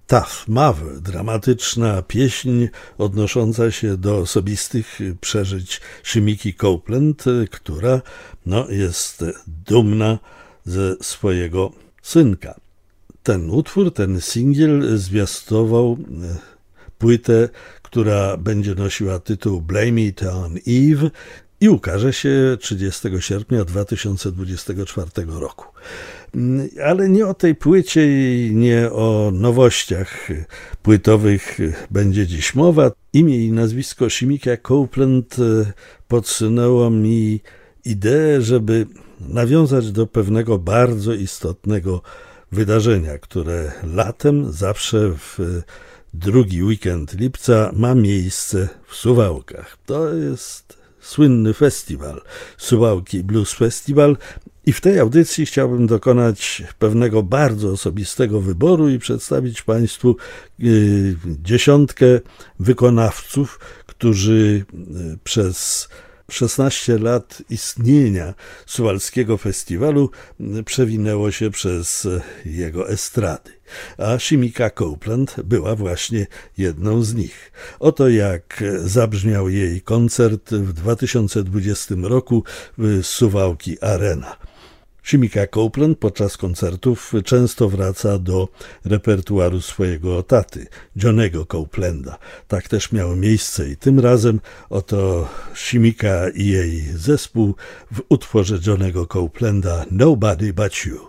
Tough Mother, dramatyczna pieśń odnosząca się do osobistych przeżyć Shimiki Copeland, która jest dumna ze swojego synka. Ten utwór, ten singiel zwiastował płytę, która będzie nosiła tytuł Blame It on Eve i ukaże się 30 sierpnia 2024 roku. Ale nie o tej płycie i nie o nowościach płytowych będzie dziś mowa. Imię i nazwisko Shimika Copeland podsunęło mi ideę, żeby nawiązać do pewnego bardzo istotnego wydarzenia, które latem zawsze w drugi weekend lipca ma miejsce w Suwałkach. To jest słynny festiwal, Suwałki Blues Festival, i w tej audycji chciałbym dokonać pewnego bardzo osobistego wyboru i przedstawić Państwu 10 wykonawców, którzy przez 16 lat istnienia Suwalskiego Festiwalu przewinęło się przez jego estrady. A Shimika Copeland była właśnie jedną z nich. Oto jak zabrzmiał jej koncert w 2020 roku w Suwałki Arena. Shimika Copeland podczas koncertów często wraca do repertuaru swojego taty, Johnego Copelanda. Tak też miało miejsce i tym razem oto Shimika i jej zespół w utworze Johnego Copelanda Nobody But You.